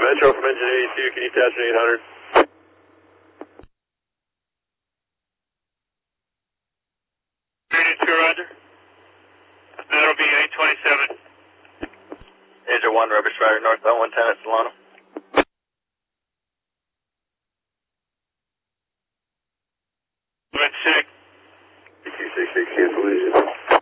Metro from engine 82, can you attach an 800? Roger. That'll be 827. Angel 1, Rubber Strider, northbound 110 at Solano. Wind 6. 266, cancel engine.